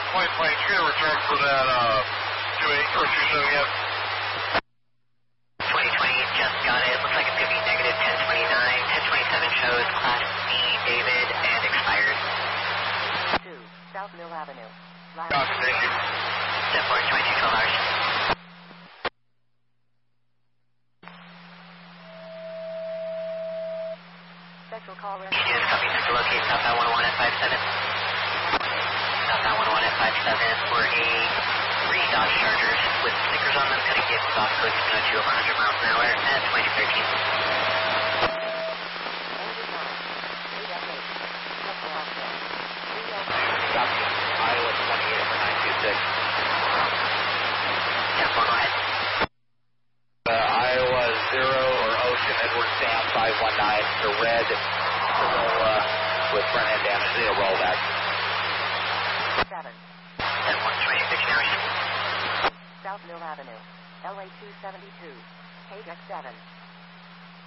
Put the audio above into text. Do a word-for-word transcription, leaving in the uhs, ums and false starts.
White Plains, you gonna return for that uh, two eight or two seven yet? twenty twenty, just got it. Looks like it's going to be negative ten twenty-nine. ten twenty-seven shows Class B, David, and expired. two, South Mill Avenue. Copy, thank you. ten four, twenty-two, twelve hours. Central call ready. Yes, copy. To locate southbound one oh one at five seven. Southbound one oh one at five seven for a three Dodge Chargers with stickers on them, cutting vehicles off, code six oh two over one hundred miles an hour at twenty thirteen. Copy. Iowa twenty-eight over nine two six. ten four, go ahead. Uh, Iowa zero or Ocean Edward Sam five one nine. The red Corolla with front end damage. They'll roll back. seven. ten one, twenty-six hours. South Mill Avenue. L A two seventy-two. Page X seven.